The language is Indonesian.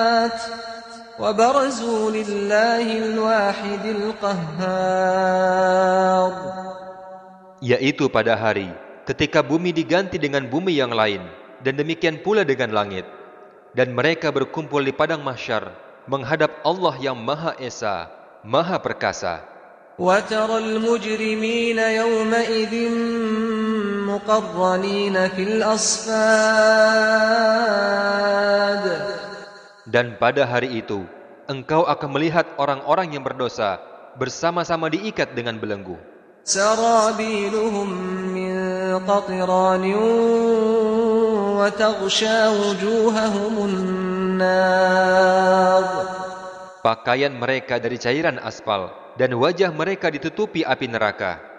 وبرزوا لله الواحد القهار. Yaitu pada hari ketika bumi diganti dengan bumi yang lain, dan demikian pula dengan langit. Dan mereka berkumpul di padang mahsyar menghadap Allah yang Maha Esa, Maha Perkasa. وترى المجرمين يومئذ مقرنين في الأصفاد. Dan pada hari itu, engkau akan melihat orang-orang yang berdosa bersama-sama diikat dengan belenggu. سرابيلهم من قطران وتغشى وجوههم النار. Pakaian mereka dari cairan aspal, dan wajah mereka ditutupi api neraka.